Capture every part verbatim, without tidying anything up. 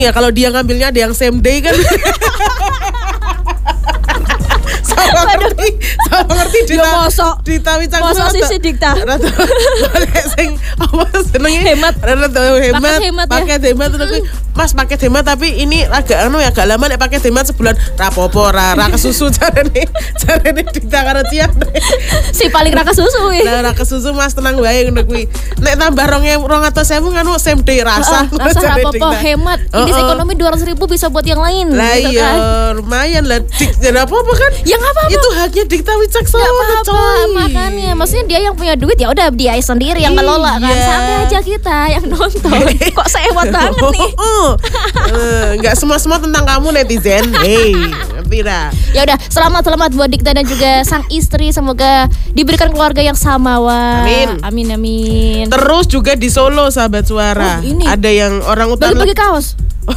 Ya kalau dia ngambilnya ada yang same day kan. Sama ngerti, sama ngerti Dita. Yo mosok. Dita Wicak. Mosok sih Dita. Rada boleh sing apa senenge hemat. Rada hemat. Paket hemat terus kuwi. Mas paket hemat tapi ini agak anu ya agak lama nek paket hemat sebulan rapopo ra ra kesusu jarene. Jarene Dita karo Cian. Si paling ra kesusu kuwi. Lah ra kesusu Mas tenang wae ngono kuwi. Nek tambah dua ratus ribu nganu same day rasa. Uh, rasa rapopo hemat. Ini uh, uh. ekonomi dua ratus ribu bisa buat yang lain. Lah gitu iya, kan? lumayan lah. Dik jadi apa-apa kan? Ya enggak apa-apa. Itu haknya Dita Wicaksono. Enggak apa-apa. Makanya maksudnya dia yang punya duit ya udah dia sendiri yang ngelola kan. Iya. Santai aja kita yang nonton. Kok sewot banget nih. Oh, enggak semua-semua tentang kamu netizen. Hey, ngerti dah. Ya udah, selamat-selamat buat Dikta dan juga sang istri, semoga diberikan keluarga yang samawa. Amin. Amin amin. Terus juga di Solo sahabat suara. Oh, ini. Ada yang orang utan bagi-bagi kaos.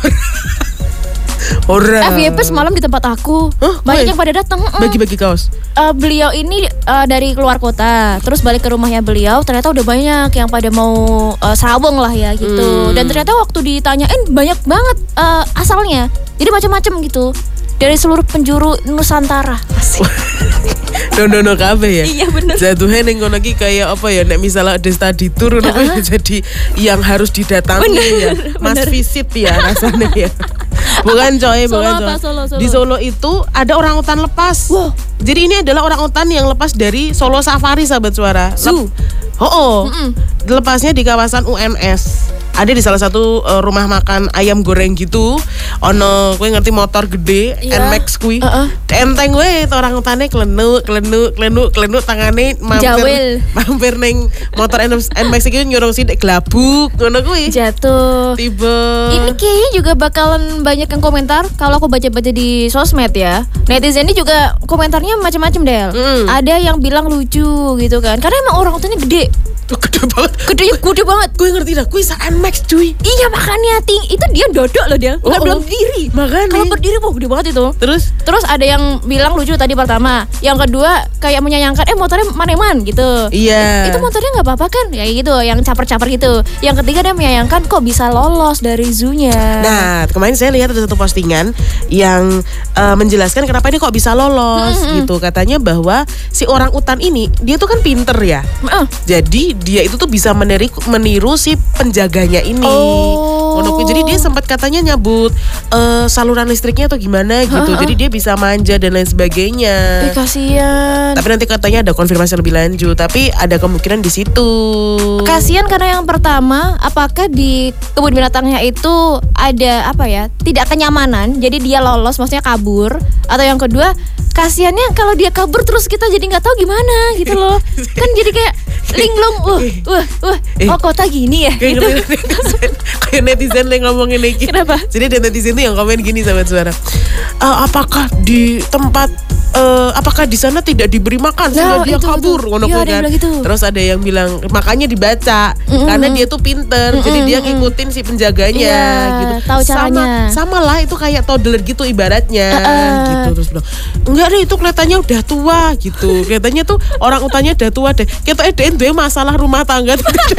Ora. F Y P semalam di tempat aku. Huh, banyak yang pada datang. Bagi-bagi kaos. Uh, beliau ini uh, dari keluar kota, terus balik ke rumahnya beliau, ternyata udah banyak yang pada mau uh, sawung lah ya gitu. Hmm. Dan ternyata waktu ditanyain banyak banget uh, asalnya. Jadi macam-macam gitu. Dari seluruh penjuru Nusantara. Asik. Dono-dono kabeh ya. Iya benar. Jatuhnya ning kono iki kayak apa ya nek misalnya ada study tour ngono uh-huh. jadi yang harus didatangi bener, ya. Mas bener. Visit ya rasanya ya. Bukan coy, Solo bukan apa, coy. Solo, Solo. Di Solo itu ada orang utan lepas. Wow. Jadi ini adalah orang utan yang lepas dari Solo Safari sahabat suara. Zoo. Oh, oh. Lepasnya di kawasan U N S. Ada di salah satu uh, rumah makan ayam goreng gitu. Ono kowe ngerti motor gede yeah. Nmax kuwi. Uh-uh. Enteng we orang utane klenuk, klenuk, klenuk, klenuk tangane mampir mampir ning motor Nmax iki nyurung sithik glabuk ngono kuwi. Jatuh. Tiba. Ini kayaknya juga bakalan banyak yang komentar kalau aku baca-baca di sosmed ya. Netizen ini juga komentarnya macam-macam Del. Mm. Ada yang bilang lucu gitu kan. Karena emang orang utannya gede. Gede banget. Gedenya gede banget. Gue ngerti dah, gue sa Nmax cuy. Iya makanya ting itu dia dodok loh dia. Bukan oh, belum berdiri. Makanya. Kalau berdiri wah gede banget itu. Terus terus ada yang bilang lucu tadi pertama. Yang kedua kayak menyayangkan eh motornya maneman gitu. Iya. Itu motornya nggak apa-apa kan? Ya gitu, yang caper-caper gitu. Yang ketiga dia menyayangkan kok bisa lolos dari zoo-nya. Nah, kemarin saya lihat ada satu postingan yang uh, menjelaskan kenapa ini kok bisa lolos mm-hmm. gitu. Katanya bahwa si orang utan ini dia tuh kan pinter ya. Uh. Jadi dia itu tuh bisa meniru, meniru si penjaganya ini. Oh. Jadi dia sempat katanya nyabut uh, saluran listriknya atau gimana gitu. Uh-huh. Jadi dia bisa manja dan lain sebagainya. Eh, kasian. Tapi nanti katanya ada konfirmasi lebih lanjut. Tapi ada kemungkinan di situ. Kasian karena yang pertama, apakah di kebun binatangnya itu ada apa ya? Tidak kenyamanan. Jadi dia lolos, maksudnya kabur. Atau yang kedua, kasiannya kalau dia kabur terus kita jadi nggak tahu gimana gitu loh. Kan jadi kayak linglung, wah, wah, wah, oh kota gini ya. Kayak gitu. netizen, kayak netizen yang ngomongin lagi. Kenapa? Jadi ada netizen tuh yang komen gini sahabat suara. Uh, apakah di tempat uh, apakah di sana tidak diberi makan sehingga nah, dia itu, kabur ngono ya, kan. Gitu. Terus ada yang bilang makanya dibaca mm-hmm. karena dia tuh pinter. Mm-hmm. Jadi dia ngikutin si penjaganya yeah, gitu. Tahu caranya. Sama, sama lah itu kayak toddler gitu ibaratnya uh-uh. gitu. Terus bilang, enggak deh itu kelihatannya udah tua gitu. Kelihatannya tuh orang utannya udah tua deh. Kita edain deh masalah rumah tangga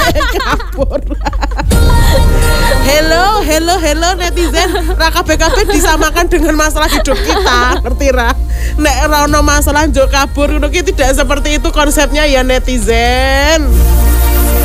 kabur. Hello, hello, hello netizen. Raka B K B disamakan dengan masalah hidup kita, ngerti ra? Nek ono masalah njo kabur ngono ki tidak seperti itu konsepnya ya netizen.